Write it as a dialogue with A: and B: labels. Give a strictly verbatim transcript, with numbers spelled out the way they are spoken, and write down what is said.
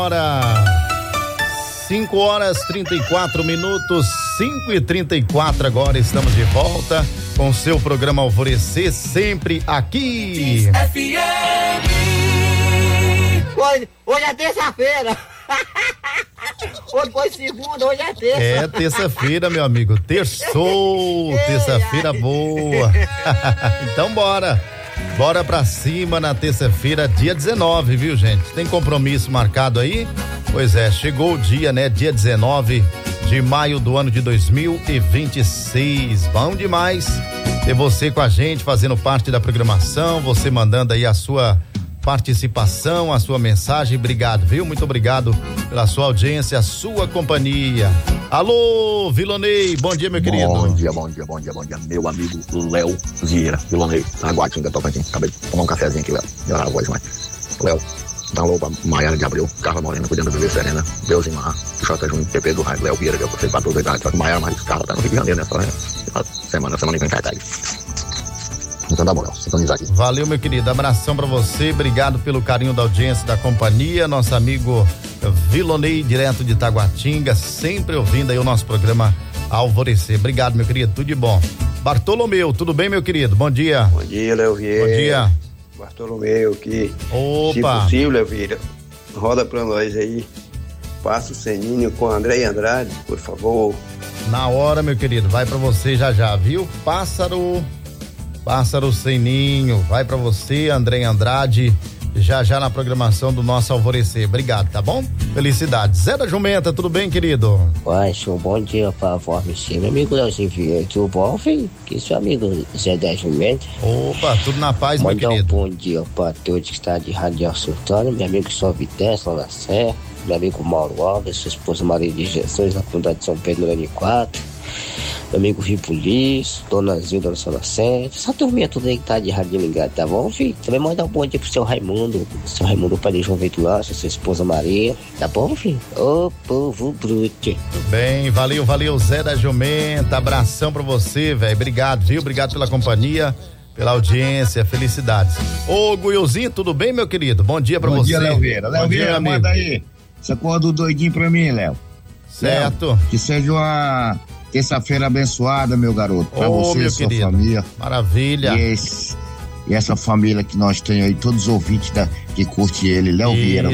A: Hora cinco horas trinta e quatro minutos, cinco e trinta e quatro agora, estamos de volta com seu programa Alvorecer, sempre aqui.
B: F M.
C: Hoje, hoje é terça-feira. Hoje foi segunda, hoje é terça.
A: É terça-feira, meu amigo. Terçou, terça-feira boa. Então bora. Bora pra cima na terça-feira, dia dezenove, viu, gente? Tem compromisso marcado aí? Pois é, chegou o dia, né? Dia dezenove de maio do ano de dois mil e vinte e seis. Bom demais ter você com a gente, fazendo parte da programação, você mandando aí a sua participação, a sua mensagem. Obrigado, viu? Muito obrigado pela sua audiência, a sua companhia. Alô, Vilonei, bom dia, meu querido.
D: Bom dia, bom dia, bom dia, bom dia, meu amigo Léo Vieira, Vilonei, Taguatinga, Tocantins. Acabei de tomar um cafezinho aqui, Léo. Melhorar a voz, mas. Léo, dá um alô pra Maiara de Abreu, Carla Morena, cuidando do Viver Serena, Deus em Mar, Jota Júnior, P P do Raio, Léo Vieira, que eu gostei pra todos, só que Maiara, mas Carla tá no Rio de Janeiro, né? Só semana, semana que vem cai, Então tá bom, Léo, sintonizar aqui.
A: Valeu, meu querido, abração pra você, obrigado pelo carinho da audiência da companhia, nosso amigo Vilonei, direto de Taguatinga, sempre ouvindo aí o nosso programa Alvorecer. Obrigado, meu querido, tudo de bom. Bartolomeu, tudo bem, meu querido? Bom dia.
E: Bom dia, Léo Vieira.
A: Bom dia.
E: Bartolomeu aqui.
A: Opa.
E: Se possível, Léo Vieira, roda pra nós aí. Passa o seninho com André Andrade, por favor.
A: Na hora, meu querido, vai pra você já já, viu? Pássaro, pássaro sem ninho, vai pra você, André Andrade, já já na programação do nosso Alvorecer. Obrigado, tá bom? Felicidades. Zé da Jumenta, tudo bem, querido?
F: Uai, um bom dia pra você, meu amigo Leozinho Vieira, tudo bom, filho? Que seu amigo Zé da Jumenta.
A: Opa, tudo na paz, meu querido.
F: Um bom dia pra todos que está de Radial Sultano, meu amigo Só Vitesse, lá na Serra, meu amigo Mauro Alves, sua esposa Maria de Jesus, na comunidade de São Pedro, no N quatro. Meu amigo Ripulis, Dona Zilda na Sala sete, essa turminha toda aí que tá de rádio ligado, tá bom, filho? Também mandar um bom dia pro seu Raimundo, seu Raimundo, pai de João Vitor Lacha, sua esposa Maria, tá bom, filho? Ô povo bruto.
A: Tudo bem, valeu, valeu, Zé da Jumenta, abração pra você, velho, obrigado, viu? Obrigado pela companhia, pela audiência, felicidades. Ô, Guilzinho, tudo bem, meu querido? Bom dia pra
G: bom
A: você.
G: Bom dia, Léo Vieira. Léo Vieira,
A: amigo.
G: Manda aí, essa cor do doidinho pra mim, Léo.
A: Certo.
G: Léo, que seja uma terça-feira abençoada, meu garoto, pra
A: Ô,
G: você
A: meu
G: e sua
A: querido.
G: família.
A: Maravilha.
G: E, esse, e essa família que nós temos aí, todos os ouvintes da, que curte ele, Léo
A: E...
G: Vieira.